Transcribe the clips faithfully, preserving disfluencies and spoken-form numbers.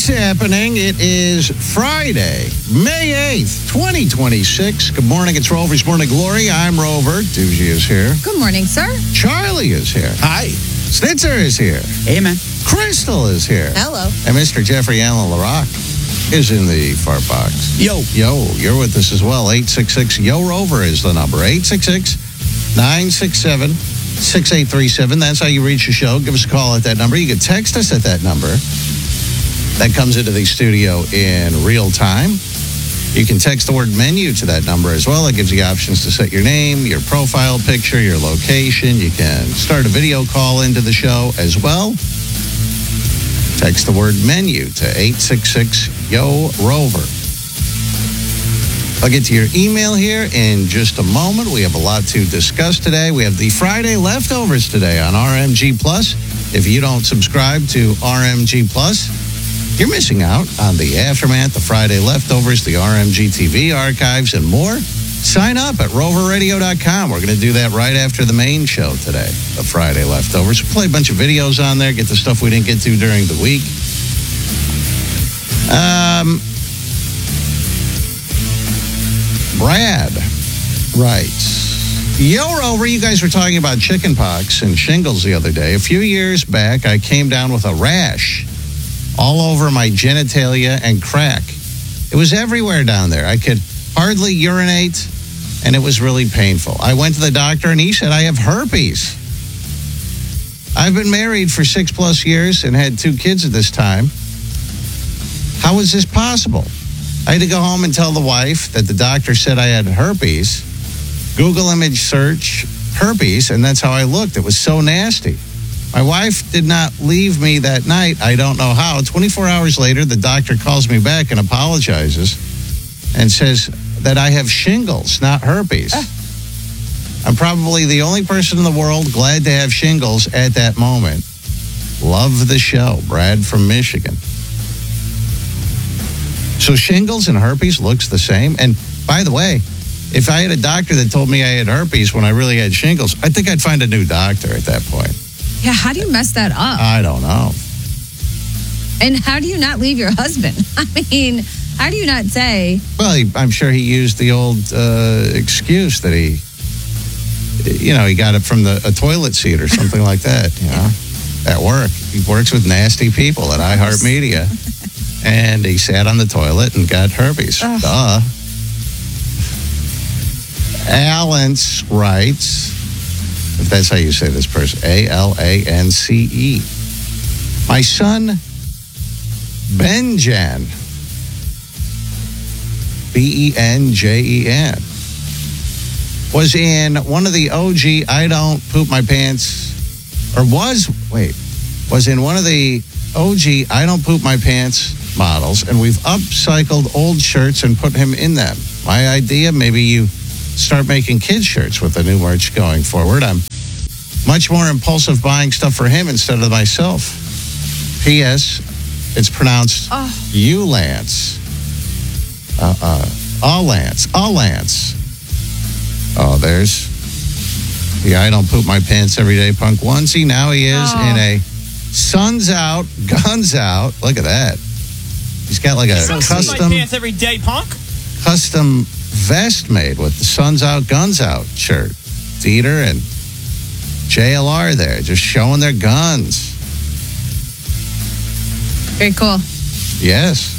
What's happening? It is Friday, May eighth, twenty twenty-six. Good morning. It's Rover's Morning Glory. I'm Rover. Doogie is here. Good morning, sir. Charlie is here. Hi. Snitzer is here. Hey, man. Crystal is here. Hello. And Mister Jeffrey Allen LaRock is in the far box. Yo. Yo, you're with us as well. eight six six, Y O Rover is the number. eight six six, nine six seven, six eight three seven. That's how you reach the show. Give us a call at that number. You can text us at that number. That comes into the studio in real time. You can text the word menu to that number as well. It gives you options to set your name, your profile picture, your location. You can start a video call into the show as well. Text the word menu to eight six six, Y O Rover. I'll get to your email here in just a moment. We have a lot to discuss today. We have the Friday leftovers today on R M G Plus. If you don't subscribe to R M G Plus, you're missing out on the aftermath, the Friday leftovers, the R M G T V archives, and more. Sign up at rover radio dot com. We're going to do that right after the main show today, the Friday leftovers. We'll play a bunch of videos on there, get the stuff we didn't get to during the week. Um, Brad writes, Yo, Rover, you guys were talking about chicken pox and shingles the other day. A few years back, I came down with a rash all over my genitalia and crack. It was everywhere down there. I could hardly urinate, and it was really painful. I went to the doctor, and he said I have herpes. I've been married for six plus years and had two kids at this time. How is this possible? I had to go home and tell the wife that the doctor said I had herpes. Google image search herpes, and that's how I looked. It was so nasty. My wife did not leave me that night. I don't know how. twenty-four hours later, the doctor calls me back and apologizes and says that I have shingles, not herpes. Uh. I'm probably the only person in the world glad to have shingles at that moment. Love the show. Brad from Michigan. So shingles and herpes looks the same. And by the way, if I had a doctor that told me I had herpes when I really had shingles, I think I'd find a new doctor at that point. Yeah, how do you mess that up? I don't know. And how do you not leave your husband? I mean, how do you not say? Well, he, I'm sure he used the old uh, excuse that he, you know, he got it from the a toilet seat or something like that, you know, at work. He works with nasty people at iHeartMedia. And he sat on the toilet and got herpes. Ugh. Duh. Alance writes, if that's how you say this person, A L A N C E. My son, Benjan, B E N J E N, was in one of the O G I Don't Poop My Pants, or was, wait, was in one of the O G I Don't Poop My Pants models, and we've upcycled old shirts and put him in them. My idea, maybe you start making kids shirts with the new merch going forward. I'm much more impulsive buying stuff for him instead of myself. P S. It's pronounced oh. Ulance. Uh-uh. Allance. Allance. Oh, there's the I Don't Poop My Pants Everyday Punk onesie. Now he is oh. in a Sun's Out, Guns Out. Look at that. He's got like a So custom my pants every day, punk. custom vest made with the Sun's Out, Guns Out shirt. Dieter and J L R there, just showing their guns. Very cool. Yes.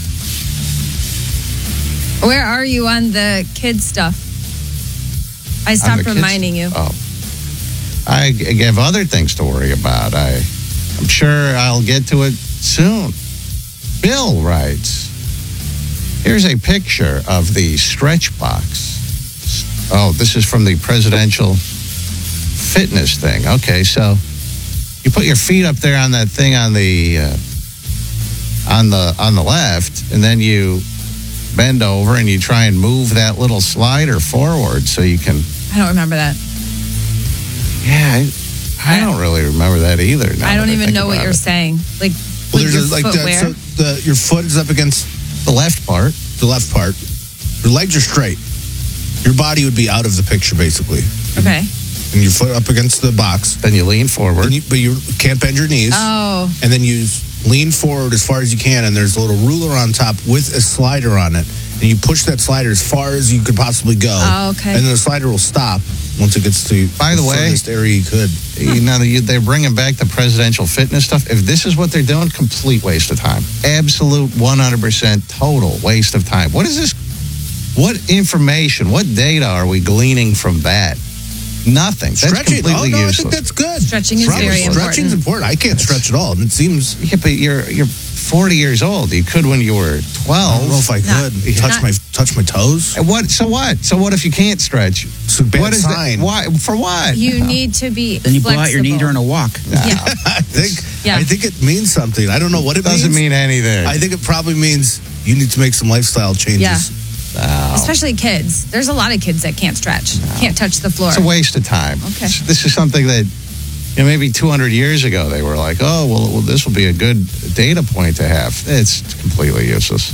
Where are you on the kid stuff? I On stopped the kids- reminding you. Oh. I g- have other things to worry about. I, I'm sure I'll get to it soon. Bill writes, here's a picture of the stretch box. Oh, this is from the presidential fitness thing. Okay, so you put your feet up there on that thing on the uh, on the on the left, and then you bend over and you try and move that little slider forward so you can. I don't remember that. Yeah, I, I don't really remember that either. now I don't that even think know what about you're it. saying. Like, Well, with there's your a, like footwear. that. So the, your foot is up against The left part. the left part. Your legs are straight. Your body would be out of the picture, basically. Okay. And your foot up against the box. Then you lean forward. And you, but you can't bend your knees. Oh. And then use lean forward as far as you can, and there's a little ruler on top with a slider on it. And you push that slider as far as you could possibly go. Oh, okay. And then the slider will stop once it gets to By the way, furthest area you could. You know, you- they're bringing back the presidential fitness stuff. If this is what they're doing, complete waste of time. Absolute one hundred percent total waste of time. What is this? What information, what data are we gleaning from that? Nothing. That's Stretching. completely Oh, no, I useless. think that's good. Stretching is Probably very Stretching's important. I can't stretch at all. And it seems, Yeah, but you're you're forty years old. You could when you were I don't know twelve. if I Not- could touch not- my touch my toes. And what? So what? So what if you can't stretch? It's a bad What is sign. that? Why? For what? You need to be Then you blow out your knee flexible. during a walk. Yeah. I think Yeah. I think it means something. I don't know what it It doesn't means. mean anything. I think it probably means you need to make some lifestyle changes. Yeah. Wow. Especially kids. There's a lot of kids that can't stretch, can't touch the floor. It's a waste of time. Okay. This, this is something that, you know, maybe two hundred years ago they were like, oh, well, well, this will be a good data point to have. It's completely useless.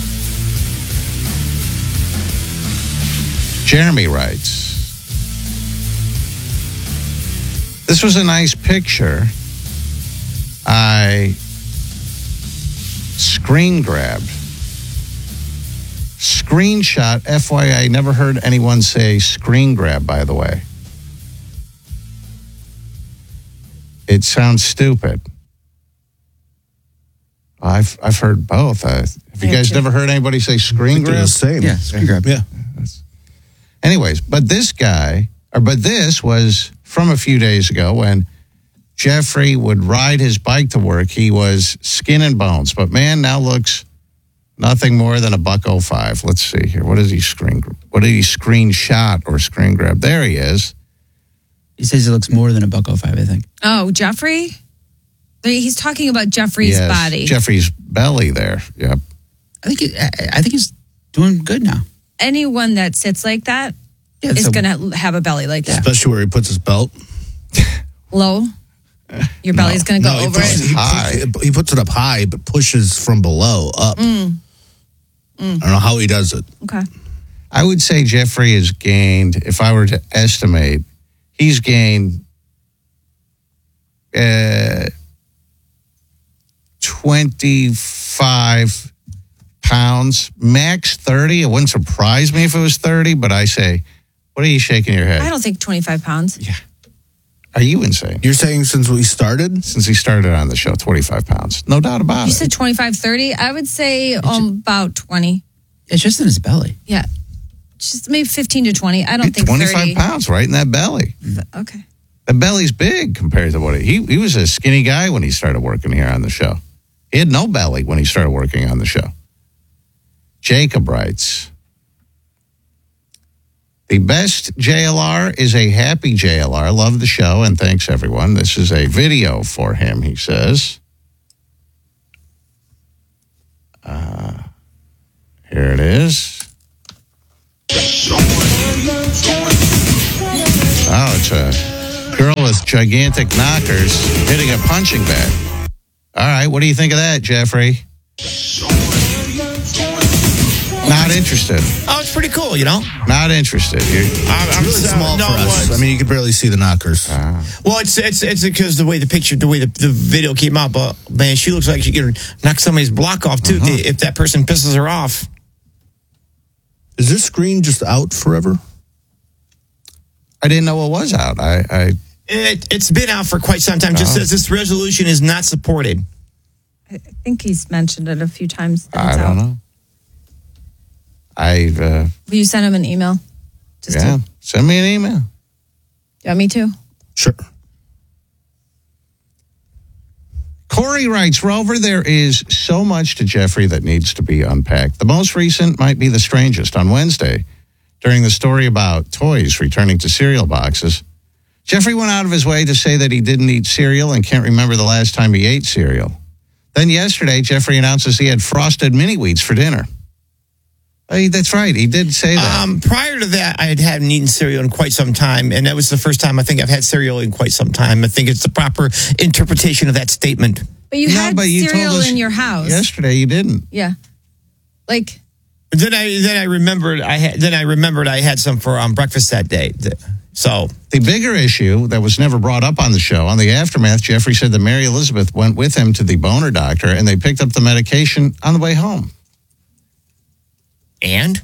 Jeremy writes, this was a nice picture. I screen grabbed. Screenshot, F Y I, never heard anyone say screen grab, by the way. It sounds stupid. I've I've heard both. Uh, have you Yeah, guys too. never heard anybody say screen They're grab? the same. Yeah, screen grab. Yeah. Anyways, but this guy, or but this was from a few days ago when Jeffrey would ride his bike to work. He was skin and bones, but man, now looks nothing more than a buck oh five. Let's see here. What is he screen? What did he screenshot or screen grab? There he is. He says it looks more than a buck oh five, I think. Oh, Jeffrey? He's talking about Jeffrey's Yes, body. Jeffrey's belly there. Yep. I think it, I, I think he's doing good now. Anyone that sits like that Yeah, is so- going to have a belly like that. Especially where he puts his belt. Low. Your belly's going to go No, he over puts, it. he, High. puts, he puts it up high, but pushes from below up. Mm. I don't know how he does it. Okay. I would say Jeffrey has gained, if I were to estimate, he's gained uh, twenty-five pounds, max thirty. It wouldn't surprise me if it was thirty, but I say, what are you shaking your head? I don't think twenty-five pounds. Are you insane? You're saying since we started? Since he started on the show, twenty-five pounds. No doubt about You it. said twenty-five, thirty. I would say um, about twenty. It's just in his belly. Yeah. Just maybe fifteen to twenty. I don't think twenty-five thirty. pounds right in that belly. Okay. The belly's big compared to what he, he he was a skinny guy when he started working here on the show. He had no belly when he started working on the show. Jacob writes, the best J L R is a happy J L R. Love the show and thanks everyone. This is a video for him, he says. Uh, here it is. Oh, it's a girl with gigantic knockers hitting a punching bag. All right, what do you think of that, Jeffrey? Not interested. Oh, it's pretty cool, you know. Not interested. You I'm, It's I'm really so- small no, for us. well, I mean, you could barely see the knockers. well, it's it's it's because the way the picture, the way the, the video came out. But man, she looks like she could knock somebody's block off too Uh-huh. if that person pisses her off. Is this screen just out forever? I didn't know it was out. I, I It, it's been out for quite some time. Just Oh. says this resolution is not supported. I think he's mentioned it a few times. that I it's don't out. know. I uh, Will you send him an email? Just yeah. to, Send me an email. yeah, me too. Sure. Corey writes, Rover, there is so much to Jeffrey that needs to be unpacked. The most recent might be the strangest. On Wednesday, during the story about toys returning to cereal boxes, Jeffrey went out of his way to say that he didn't eat cereal and can't remember the last time he ate cereal. Then yesterday, Jeffrey announces he had frosted mini wheats for dinner. Hey, that's right. He did say that. Um, prior to that, I had hadn't eaten cereal in quite some time, and that was the first time I think I've had cereal in quite some time. I think it's the proper interpretation of that statement. But you No, had but you told cereal us in your house. Yesterday, you didn't. Yeah. Like, Then I then I remembered I had then I remembered I had some for um, breakfast that day. So The bigger issue that was never brought up on the show, on the aftermath, Jeffrey said that Mary Elizabeth went with him to the boner doctor and they picked up the medication on the way home. and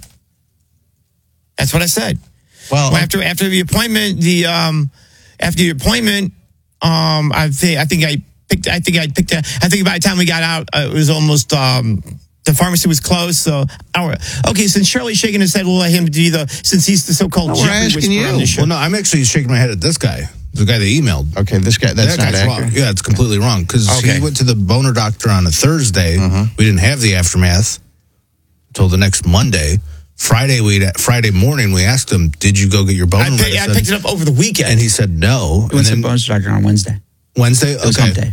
that's what I said. Well, Well, after after the appointment, the um after the appointment, um I think I think I picked I think I picked a, I think by the time we got out, uh, it was almost um the pharmacy was closed. So our okay, since Shirley's shaking his head, we'll let him do the since he's the so-called No, we're Jeffrey asking whisperer on you. the show. Well, no, I'm actually shaking my head at this guy, the guy that emailed. okay, this guy, that's that not guy's accurate. wrong. Yeah, it's completely wrong because Okay. he went to the boner doctor on a Thursday. We didn't have the aftermath until the next Monday. Friday, we Friday morning, we asked him, "Did you go get your boner I, pick, I medicine?" picked it up over the weekend. And he said no. We went And to the then bonus doctor on Wednesday. Wednesday, It was okay. hump day.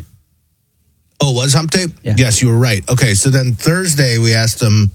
Oh, it was hump day? Yeah. Yes, you were right. Okay, so then Thursday we asked him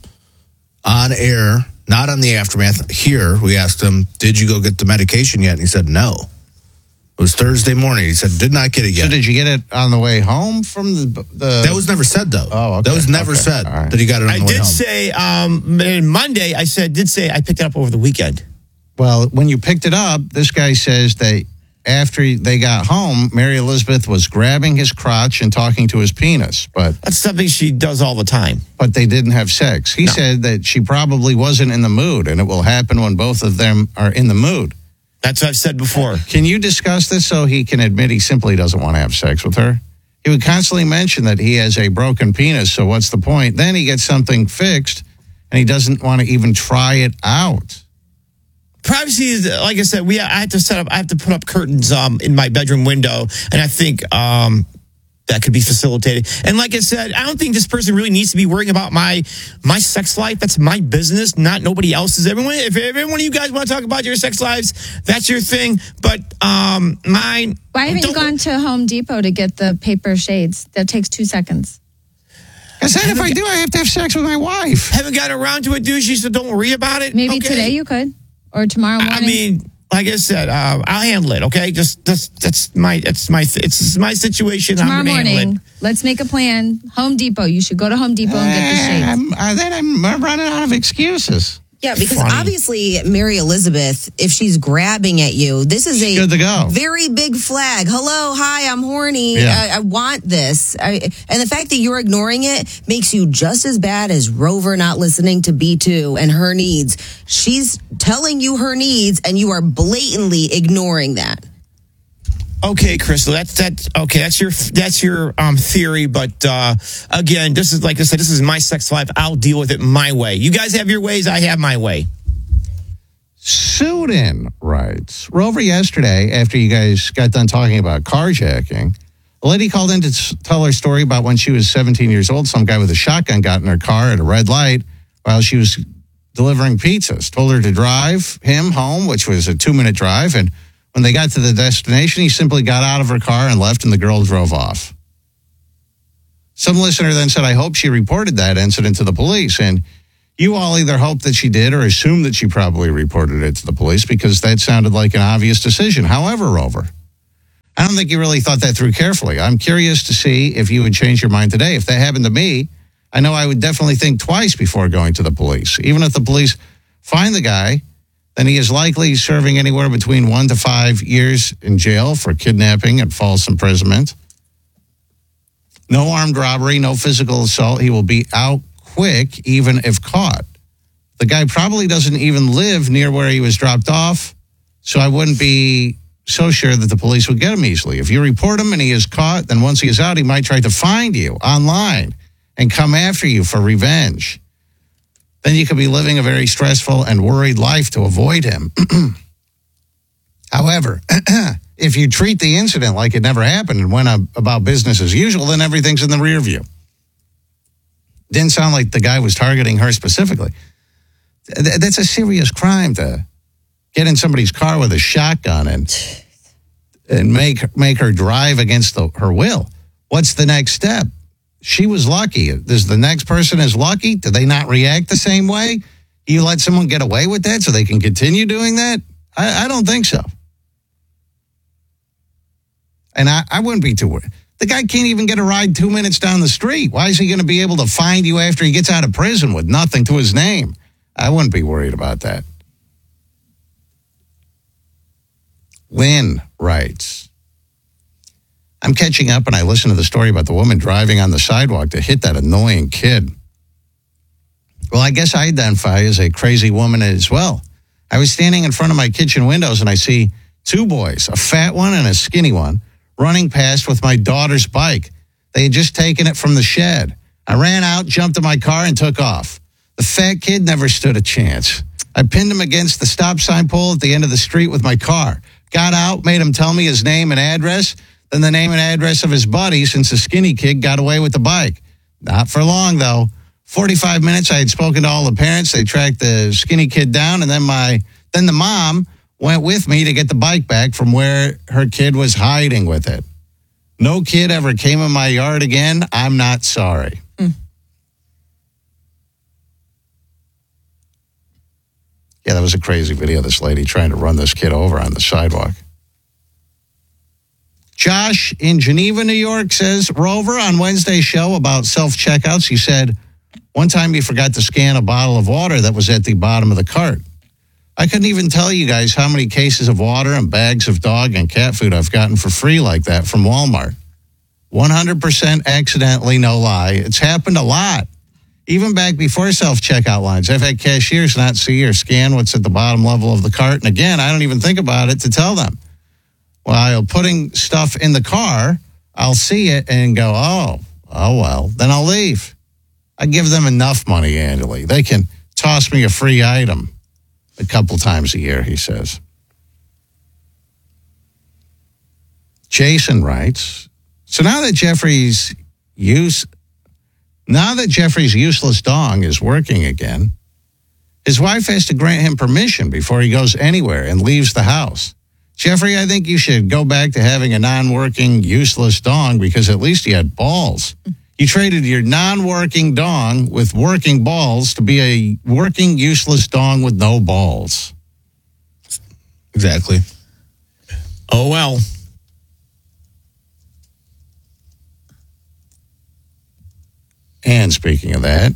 on air, not on the aftermath. Here we asked him, "Did you go get the medication yet?" And he said no. It was Thursday morning. He said, "Did not get it So yet." did you get it on the way home from the... the That was never said though. Oh, okay. That was never Okay. said All right. that he got it on I the way did home. say um on Monday. I said did say I picked it up over the weekend. Well, when you picked it up, this guy says that after they got home, Mary Elizabeth was grabbing his crotch and talking to his penis, but That's something she does all the time. but they didn't have sex. He No. said that she probably wasn't in the mood, and it will happen when both of them are in the mood. That's what I've said before. Can you discuss this so he can admit he simply doesn't want to have sex with her? He would constantly mention that he has a broken penis, so what's the point? Then he gets something fixed, and he doesn't want to even try it out. Privacy is, like I said, we I had to set up. I have to put up curtains um in my bedroom window, and I think um that could be facilitated. And like I said, I don't think this person really needs to be worrying about my my sex life. That's my business, not nobody else's. Everyone, if every one of you guys want to talk about your sex lives, that's your thing. But um mine. Why haven't you don't- gone to Home Depot to get the paper shades? That takes two seconds. Because then if I do, I have to have sex with my wife. Haven't got around to it, dude. She said, "Don't worry about it." Maybe Okay? today you could, or tomorrow morning. I mean, like I said, uh, I'll handle it. Okay, just that's that's my it's my it's my situation. tomorrow I'm gonna handle morning. it. Let's make a plan. Home Depot. You should go to Home Depot and get the Eh, shades. I'm, uh, then I'm running out of excuses. Yeah, because Funny. obviously Mary Elizabeth, if she's grabbing at you, this is a Good to go. very big flag. Hello, hi, I'm horny. Yeah. I, I want this. I, and the fact that you're ignoring it makes you just as bad as Rover not listening to B two and her needs. She's telling you her needs, and you are blatantly ignoring that. Okay, Crystal, that's that's okay. That's your that's your um theory, but uh, again, this is like I said, this is my sex life. I'll deal with it my way. You guys have your ways. I have my way. Sudan writes, Rover, yesterday, after you guys got done talking about carjacking, a lady called in to s- tell her story about when she was seventeen years old. Some guy with a shotgun got in her car at a red light while she was delivering pizzas. Told her to drive him home, which was a two-minute drive, and when they got to the destination, he simply got out of her car and left, and the girl drove off. Some listener then said, I hope she reported that incident to the police. And you all either hope that she did or assume that she probably reported it to the police because that sounded like an obvious decision. However, Rover, I don't think you really thought that through carefully. I'm curious to see if you would change your mind today. If that happened to me, I know I would definitely think twice before going to the police. Even if the police find the guy, then he is likely serving anywhere between one to five years in jail for kidnapping and false imprisonment. No armed robbery, no physical assault. He will be out quick, even if caught. The guy probably doesn't even live near where he was dropped off, so I wouldn't be so sure that the police would get him easily. If you report him and he is caught, then once he is out, he might try to find you online and come after you for revenge. Then you could be living a very stressful and worried life to avoid him. However, if you treat the incident like it never happened and went about business as usual, then everything's in the rear view. Didn't sound like the guy was targeting her specifically. Th- That's a serious crime to get in somebody's car with a shotgun and and make make her drive against the, her will. What's the next step? She was lucky. Does the next person is lucky? Do they not react the same way? You let someone get away with that so they can continue doing that? I, I don't think so. And I, I wouldn't be too worried. The guy can't even get a ride two minutes down the street. Why is he going to be able to find you after he gets out of prison with nothing to his name? I wouldn't be worried about that. Lynn writes, I'm catching up and I listen to the story about the woman driving on the sidewalk to hit that annoying kid. Well, I guess I identify as a crazy woman as well. I was standing in front of my kitchen windows and I see two boys, a fat one and a skinny one, running past with my daughter's bike. They had just taken it from the shed. I ran out, jumped in my car, and took off. The fat kid never stood a chance. I pinned him against the stop sign pole at the end of the street with my car. Got out, made him tell me his name and address, then the name and address of his buddy since the skinny kid got away with the bike. Not for long, though. forty-five minutes, I had spoken to all the parents. They tracked the skinny kid down, and then my then the mom went with me to get the bike back from where her kid was hiding with it. No kid ever came in my yard again. I'm not sorry. Mm. Yeah, that was a crazy video of this lady trying to run this kid over on the sidewalk. Josh in Geneva, New York says, Rover, on Wednesday's show about self-checkouts, he said, one time he forgot to scan a bottle of water that was at the bottom of the cart. I couldn't even tell you guys how many cases of water and bags of dog and cat food I've gotten for free like that from Walmart. one hundred percent accidentally, no lie. It's happened a lot. Even back before self-checkout lines, I've had cashiers not see or scan what's at the bottom level of the cart. And again, I don't even think about it to tell them. While putting stuff in the car, I'll see it and go, oh, oh, well, then I'll leave. I give them enough money annually. They can toss me a free item a couple times a year, he says. Jason writes, so now that Jeffrey's use, now that Jeffrey's useless dong is working again, his wife has to grant him permission before he goes anywhere and leaves the house. Jeffrey, I think you should go back to having a non-working, useless dong because at least you had balls. You traded your non-working dong with working balls to be a working, useless dong with no balls. Exactly. Oh, well. And speaking of that,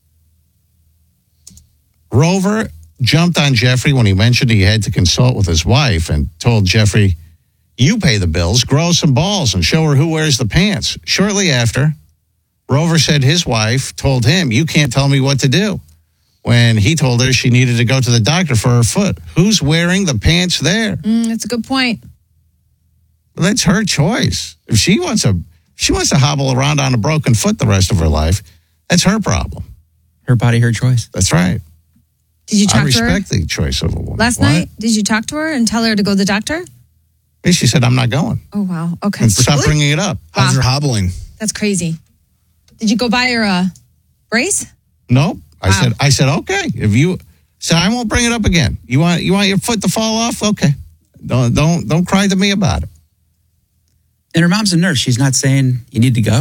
Rover jumped on Jeffrey when he mentioned he had to consult with his wife and told Jeffrey, you pay the bills, grow some balls, and show her who wears the pants. Shortly after, Rover said his wife told him, you can't tell me what to do, when he told her she needed to go to the doctor for her foot. Who's wearing the pants there? Mm, that's a good point. Well, that's her choice. If she wants a, if she wants to hobble around on a broken foot the rest of her life, that's her problem. Her body, her choice. That's right. Did you talk I to respect her the choice of a woman. last What? night? Did you talk to her and tell her to go to the doctor? Yeah, she said, I'm not going. Oh, wow. Okay. And stop bringing it up. How's Wow. her hobbling? That's crazy. Did you go buy her a brace? Nope. I Wow. said, I said, okay. If you said I won't bring it up again. You want you want your foot to fall off? Okay. Don't don't don't cry to me about it. And her mom's a nurse. She's not saying you need to go.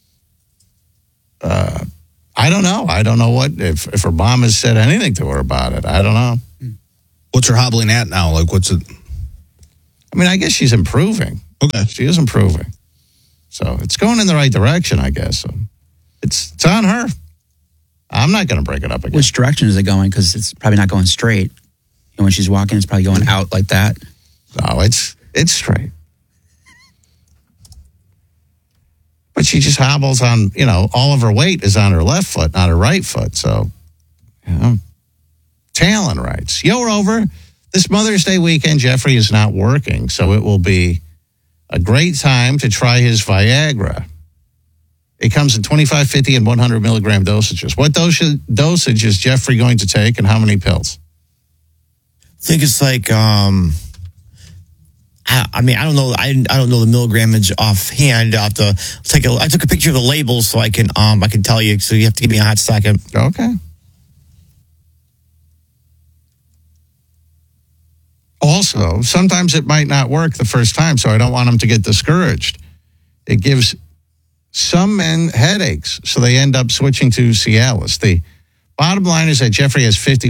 Uh, I don't know. I don't know what if if her mom has said anything to her about it. I don't know. What's her hobbling at now? Like, what's it? I mean, I guess she's improving. Okay. She is improving. So it's going in the right direction, I guess. So it's it's on her. I'm not going to break it up again. Which direction is it going? Because it's probably not going straight. And when she's walking, it's probably going out like that. No, it's it's straight. But she just hobbles on, you know, all of her weight is on her left foot, not her right foot. So, you know. Talon writes, yo, Rover, this Mother's Day weekend, Jeffrey is not working, so it will be a great time to try his Viagra. It comes in twenty-five, fifty, and one hundred milligram dosages. What dosage, dosage is Jeffrey going to take and how many pills? I think it's like, um, I, I mean, I don't know. I, I don't know the milligramage offhand. I have to take a, I took a picture of the labels so I can, um, I can tell you. So you have to give me a hot second. Okay. Also, sometimes it might not work the first time, so I don't want them to get discouraged. It gives some men headaches, so they end up switching to Cialis. The bottom line is that Jeffrey has fifty